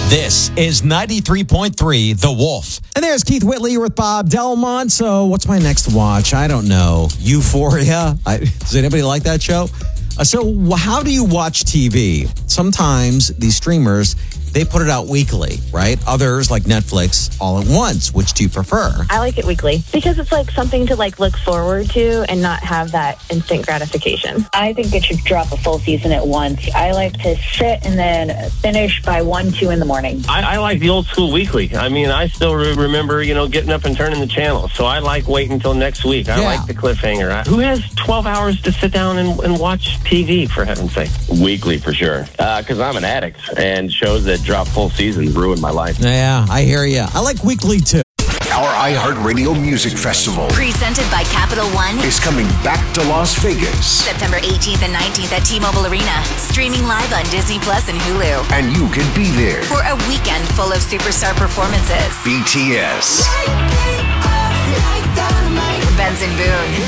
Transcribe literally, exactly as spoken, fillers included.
This is ninety-three point three The Wolf. And there's Keith Whitley with Bob Delmont. So what's my next watch? I don't know. Euphoria? I, does anybody like that show? Uh, so how do you watch T V? Sometimes these streamers, they put it out weekly, right? Others, like Netflix, all at once. Which do you prefer? I like it weekly because it's like something to like look forward to and not have that instant gratification. I think it should drop a full season at once. I like to sit and then finish by one, two in the morning. I, I like the old school weekly. I mean, I still re- remember, you know, getting up and turning the channel. So I like waiting until next week. I Yeah. like the cliffhanger. I, who has twelve hours to sit down and, and watch T V, for heaven's sake? Weekly, for sure. Because I'm an addict, and shows that drop full seasons ruin my life. Yeah, I hear you. I like weekly, too. Our iHeartRadio Music Festival Presented by Capital One. is coming back to Las Vegas, September eighteenth and nineteenth at T-Mobile Arena. Streaming live on Disney Plus and Hulu. and you can be there. For a weekend full of superstar performances. B T S, Benson Boone.